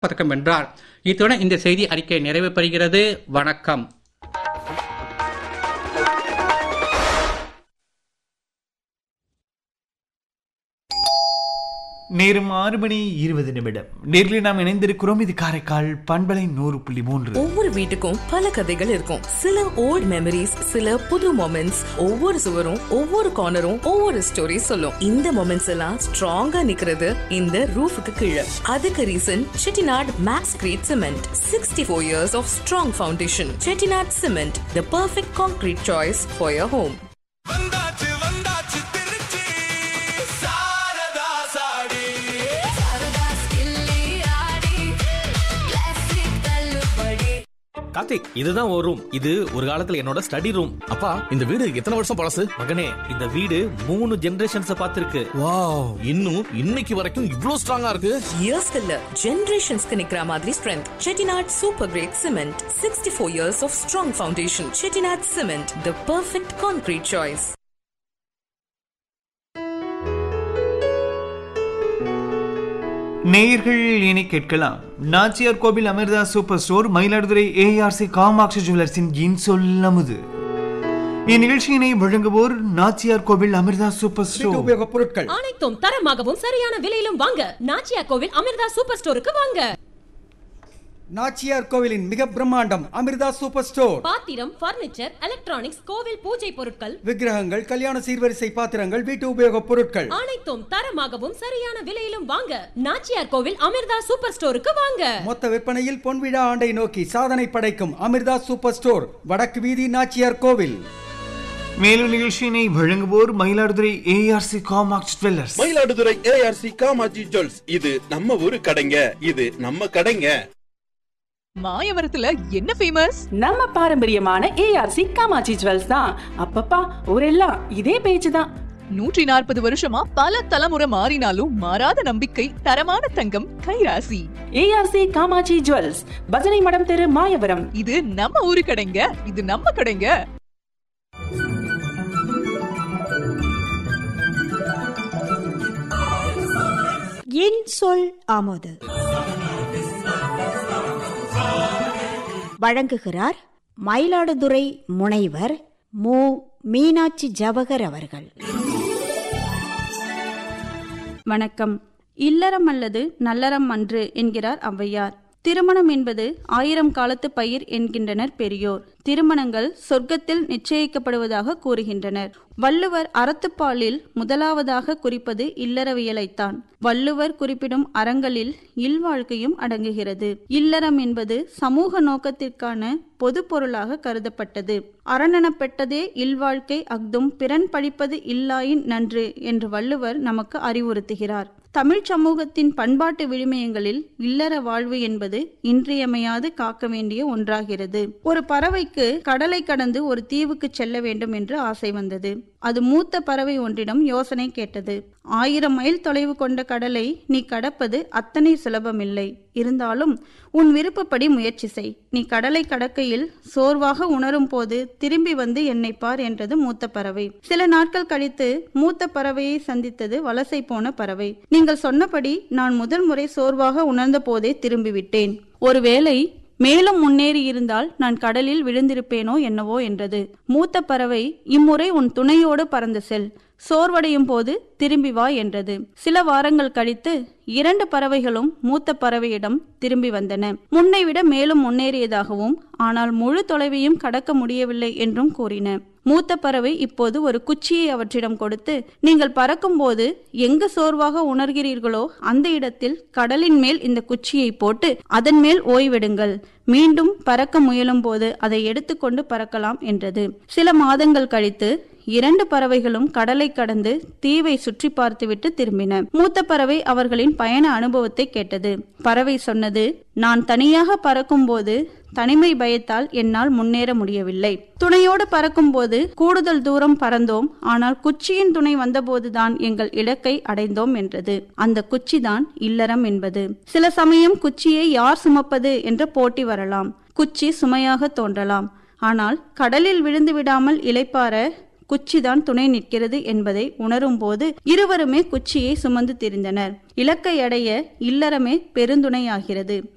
பதக்கம் வென்றார். இத்துடன் இந்த செய்தி அறிக்கை நிறைவு பெறுகிறது. வணக்கம். நேரம் 6:20. நேரில் நாம் இணைந்திருக்கிறோம். இது காரைக்கால் பண்பலை 100.3. ஒவ்வொரு வீட்டுக்கும் பல கதைகள் இருக்கும். சில ஓல்ட் மெமரிஸ், சில புது மொமெண்ட்ஸ். ஒவ்வொரு சுவரும் ஒவ்வொரு கார்னரும் ஒவ்வொரு ஸ்டோரி சொல்லும். இந்த மொமெண்ட்ஸ் எல்லாம் ஸ்ட்ராங்கா நிக்கிறது இந்த ரூஃபுக்கு கீழே. அதுக்கு reason Chettinad maths great cement. 64 years of strong foundation. Chettinad cement, the perfect concrete choice for your home. Karthik, இதுதான் ஒரு ரூம். இது ஒரு காலத்துல என்னோட ஸ்டடி ரூம். அப்பா, இந்த வீடு எத்தனை வருஷம் பழசு? மகனே, இந்த வீடு 3 ஜெனரேஷன்ஸ் பார்த்திருக்கு. வாவ், இன்னும் இன்னைக்கு வரைக்கும் இவ்ளோ ஸ்ட்ராங்கா இருக்கு. இயர்ஸ் இல்ல, ஜெனரேஷன்ஸ்க்கு நிக்கிற மாதிரி strength. Chettinad super great cement. 64 years of strong foundation. Chettinad cement, the perfect concrete choice. நேயர்கள் இனி கேட்கலாம். நாச்சியார் கோவில் Amrita super store, Mayiladuthurai ARC Kamakshi ஜுவல்லர்ஸின் இன்சொல்லமுது. இந்நிகழ்ச்சியினை வழங்குவோர் நாச்சியார் கோவில் அமிர்தா சூப்பர் ஸ்டோர். உபயோகப் பொருட்கள் அனைத்தும் தரமாகவும் சரியான விலையிலும் வாங்க நாச்சியார் கோவில் அமிர்தா சூப்பர் ஸ்டோருக்கு வாங்க. நாச்சியார் கோவிலின் மிக பிரம்மாண்டம் அமிர்தா சூப்பர் ஸ்டோர். பாத்திரம், பர்னிச்சர், எலக்ட்ரானிக்ஸ், கோவில் பூஜை பொருட்கள், விக்கிரகங்கள், கல்யாண சீர்வரிசை பாத்திரங்கள், வீட்டு உபயோகப் பொருட்கள் அனைத்தும் தரமாகவும் சரியான விலையிலும் வாங்க நாச்சியார் கோவில் அமிர்தா சூப்பர் ஸ்டோருக்கு வாங்க. மொத்த விற்பனையில் பொன்விழா ஆண்டை நோக்கி சாதனை படைக்கும் அமிர்தா சூப்பர் ஸ்டோர், வடக்கு வீதி, நாச்சியார் கோவில். மேலும் நிகழ்ச்சியினை வழங்குவோர் Mayiladuthurai ARC Kamakshi jewellers. Mayiladuthurai ARC Kamakshi jewels, இது நம்ம ஊரு கடைங்க, இது நம்ம கடைங்க. மாயவரத்துல என்ன ஃபேமஸ்? நம்ம பாரம்பரியமான ஏஆர்சி காமாட்சி ஜுவல்ஸ் தான். அப்பப்பா ஊரெல்லாம் இதே பேச்சு தான். 140 வருஷமா பல தலைமுறை மாறினாலும் மாறாத நம்பிக்கை, தரமான தங்கம், கைராசி. ஏஆர்சி காமாட்சி ஜுவல்ஸ், பஜனை மடம் தெரு, மாயவரம். இது நம்ம ஊரு கடைங்க, இது நம்ம கடைங்க. என் சொல் ஆமோது வழங்குகிறார் மயிலாடுதுறை முனைவர் மு. மீனாட்சி ஜவஹர் அவர்கள். வணக்கம். இல்லறம் அல்லது நல்லறம் அன்று என்கிறார் ஔவையார். திருமணம் என்பது 1000 காலத்து பயிர் என்கின்றனர் பெரியோர். திருமணங்கள் சொர்க்கத்தில் நிச்சயிக்கப்படுவதாக கூறுகின்றனர். வள்ளுவர் அறத்துப்பாலில் முதலாவதாக குறிப்பது இல்லறவியலைத்தான். வள்ளுவர் குறிப்பிடும் அறங்களில் இல்வாழ்க்கையும் அடங்குகிறது. இல்லறம் என்பது சமூக நோக்கத்திற்கான பொது பொருளாக கருதப்பட்டது. அரணெனப்பட்டதே இல்வாழ்க்கை அஃதும் பிறன் படிப்பது இல்லாயின் நன்று என்று வள்ளுவர் நமக்கு அறிவுறுத்துகிறார். தமிழ் சமூகத்தின் பண்பாட்டு விழுமியங்களில் இல்லற வாழ்வு என்பது இன்றியமையாது காக்க வேண்டிய ஒன்றாகிறது. ஒரு பறவைக்கு கடலை கடந்து ஒரு தீவுக்கு செல்ல வேண்டும் என்று ஆசை வந்தது. அது மூத்த பறவை ஒன்றிடம் யோசனை கேட்டது. 1000 மைல் தொலைவு கொண்ட கடலை நீ கடப்பது அத்தனை சுலபமில்லை. இருந்தாலும் உன் விருப்பப்படி முயற்சி செய். நீ கடலை கடக்கையில் சோர்வாக உணரும் போது திரும்பி வந்து என்னை பார் என்றது மூத்த பறவை. சில நாட்கள் கழித்து மூத்த பறவையை சந்தித்தது வலசை போன பறவை. நீங்கள் சொன்னபடி நான் முதல் முறை சோர்வாக உணர்ந்த போதே திரும்பிவிட்டேன். ஒருவேளை மேலும் முன்னேறி இருந்தால் நான் கடலில் விழுந்திருப்பேனோ என்னவோ என்றது. மூத்த பறவை, இம்முறை உன் துணையோடு பறந்து செல், சோர்வடையும் போது திரும்பி வா என்றது. சில வாரங்கள் கழித்து 2 பறவைகளும் மூத்த பறவையிடம் திரும்பி வந்தன. முன்னை விட மேலும் முன்னேறியதாகவும் ஆனால் முழு தொலைவையும் கடக்க முடியவில்லை என்றும் கூறின. மூத்த பறவை இப்போது ஒரு குச்சியை அவற்றிடம் கொடுத்து, நீங்கள் பறக்கும் போது எங்கு சோர்வாக உணர்கிறீர்களோ அந்த இடத்தில் கடலின் மேல் இந்த குச்சியை போட்டு அதன் மேல் ஓய்வெடுங்கள். மீண்டும் பறக்க முயலும் போது அதை எடுத்துக்கொண்டு பறக்கலாம் என்றது. சில மாதங்கள் கழித்து 2 பறவைகளும் கடலை கடந்து தீவை சுற்றி பார்த்துவிட்டு திரும்பின. மூத்த பறவை அவர்களின் பயண அனுபவத்தை கேட்டது. பறவை சொன்னது, நான் தனியாக பறக்கும் போது தனிமை பயத்தால் என்னால் முன்னேற முடியவில்லை. துணையோடு பறக்கும் போது கூடுதல் தூரம் பறந்தோம். ஆனால் குச்சியின் துணை வந்தபோதுதான் எங்கள் இலக்கை அடைந்தோம் என்றது. அந்த குச்சிதான் இல்லறம் என்பது. சில சமயம் குச்சியை யார் சுமப்பது என்ற போட்டி வரலாம். குச்சி சுமையாக தோன்றலாம். ஆனால் கடலில் விழுந்து விடாமல் இளைப்பாற குச்சிதான் துணை நிற்கிறது என்பதை உணரும் போது இருவருமே குச்சியை சுமந்து திரிந்தனர். இலக்கை அடைய இல்லறமே பெருந்துணையாகிறது.